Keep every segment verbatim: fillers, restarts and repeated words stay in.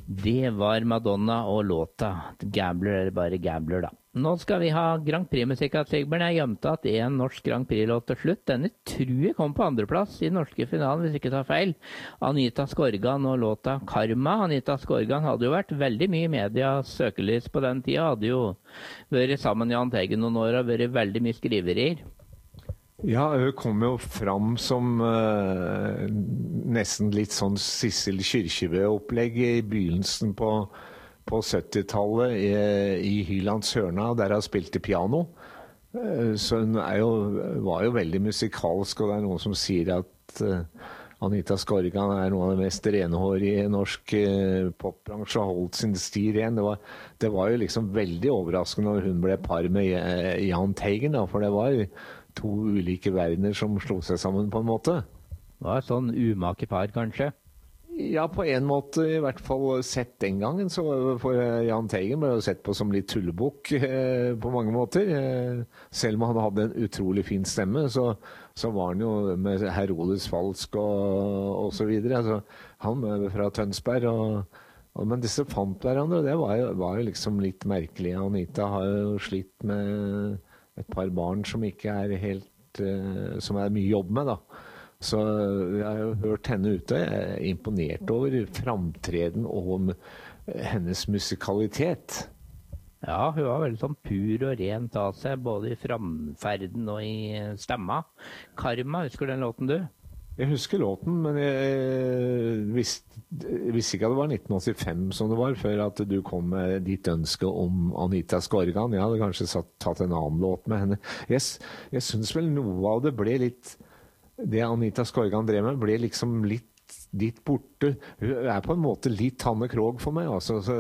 Det var Madonna og låta Gambler eller bare Gambler da. Nå skal vi ha Grand Prix-musikk av Sigbjørn. Jeg gjemte at en norsk Grand Prix-låt til slutt. Denne tror jeg kom på andreplass i den norske finalen, hvis ikke tar feil. Anita Skorgan og låta Karma. Anita Skorgan hadde jo vært veldig mye i medias søkelys på den tida. Hadde jo vært sammen med Jahn Teigen noen år og vært veldig mye skriverier. Ja, hun kom jo fram som uh, nesten litt sånn Sissel Kyrkjebø-opplegg i begynnelsen på, på syttitallet i, i Hylands Hørna, der hun spilte piano. Uh, så hun er jo, var jo veldig musikalsk, og det er noen som sier at uh, Anita Skorgan er noe av det mest renhårige i norsk uh, popbransje og holdt sin sti ren. Det var, det var jo liksom veldig overraskende når hun ble par med uh, Jahn Teigen, da, for det var jo to ulike verdener som slo seg sammen på en måte. Det var et sånn umake par, kanskje? Ja, på en måte, i hvert fall sett den gangen, så for Jahn Teigen ble jo sett på som litt tullebukk eh, på mange måter. Eh, selv om han hadde en utrolig fin stemme, så, så var han jo med Herodes Falsk og, og så videre. Altså, han fra Tønsberg, og, og, men disse fant hverandre, og det var jo, var jo liksom litt merkelig. Anita har jo slitt med et par barn som ikke er helt, uh, som er mye jobb med da. Så jeg har jo hørt henne ute, jeg er imponert over framtreden og om hennes musikalitet. Ja, hun var veldig sånn pur og rent av seg, både i framferden og i stemma. Karma, husker du den låten du? Jeg husker låten, men jeg visste, visste ikke at det var nitten åttifem som det var, før at du kom med ditt ønske om Anita Skorgan. Jeg hadde kanskje satt, tatt en annen låt med henne. Jeg, jeg synes vel noe av det ble litt, det Anita Skorgan drev med, ble liksom litt, litt borte. Hun er på en måte litt Hanne Krogh for meg, altså. Så...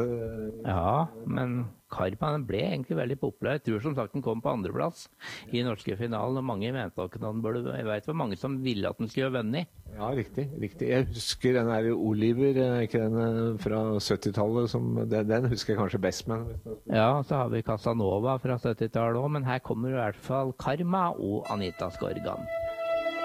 Ja, men Karma den ble egentlig veldig populær. Jeg tror som sagt den kom på andreplass i norske finalen, og mange mente at den burde, jeg vet hvor mange som ville at den skulle gjøre vennlig. Ja, riktig, riktig. Jeg husker den her Oliver, ikke den fra syttitallet, som, den, den husker jeg kanskje best med. Ja, så har vi Casanova fra syttitallet også, men her kommer i hvert fall Karma og Anita Skorgan.